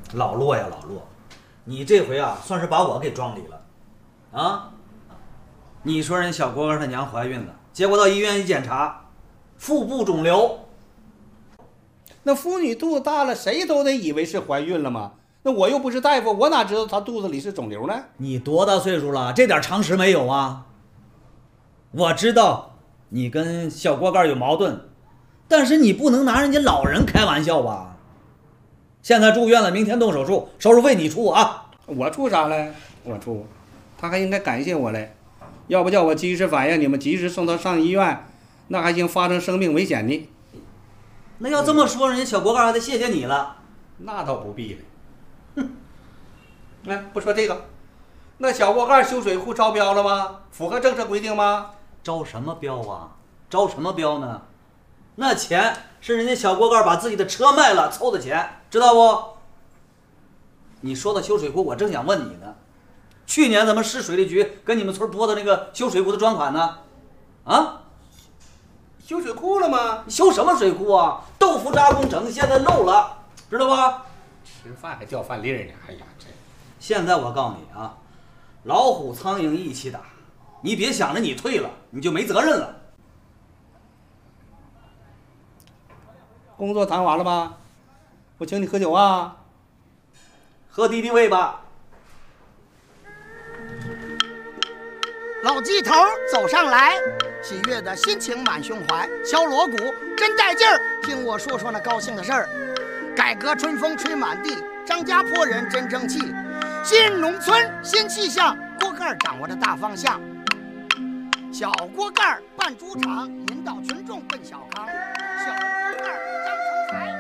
老骆呀，老骆，你这回啊，算是把我给撞里了，啊！你说人小郭他娘怀孕了，结果到医院一检查，腹部肿瘤。 那妇女肚子大了，谁都得以为是怀孕了嘛。那我又不是大夫，我哪知道她肚子里是肿瘤呢？ 你多大岁数了，这点常识没有啊？我知道你跟小锅盖有矛盾，但是你不能拿人家老人开玩笑吧？现在住院了，明天动手术，手术费你出啊！ 我出啥了？我出，他还应该感谢我嘞，要不叫我及时反应，你们及时送他上医院，那还行发生生命危险呢。 那要这么说，人家小锅盖还得谢谢你了。 那倒不必了。哼，来不说这个，那小锅盖修水库招标了吗？符合政策规定吗？ 招什么标啊？招什么标呢？那钱是人家小锅盖把自己的车卖了凑的钱，知道不？你说到修水库，我正想问你呢，去年咱们市水利局跟你们村拨的那个修水库的专款呢？啊？ 修水库了吗？ 你修什么水库啊？豆腐渣工程现在漏了，知道吧？ 吃饭还掉饭粒呢！哎呀，这现在我告诉你啊，老虎苍蝇一起打，你别想着你退了你就没责任了。 工作谈完了吧？我请你喝酒啊！ 喝敌敌畏吧。 老鸡头走上来，喜悦的心情满胸怀，敲锣鼓真带劲儿。听我说说那高兴的事儿，改革春风吹满地，张家坡人真争气，新农村新气象，锅盖掌握着大方向。小锅盖办猪场，引导群众奔小康。小锅盖张成才。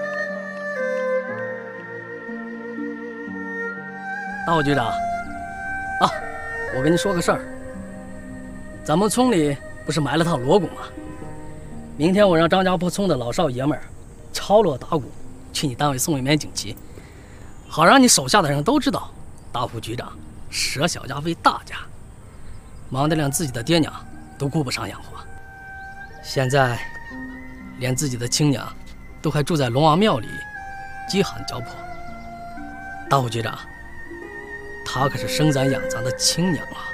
大伙局长，啊，我跟你说个事儿。咱们村里不是埋了趟锣鼓吗？明天我让张家坡村的老少爷们儿敲锣打鼓，去你单位送一面锦旗，好让你手下的人都知道，大副局长舍小家为大家，忙得连自己的爹娘都顾不上养活，现在连自己的亲娘都还住在龙王庙里饥寒交迫。大副局长，她可是生咱养咱的亲娘啊！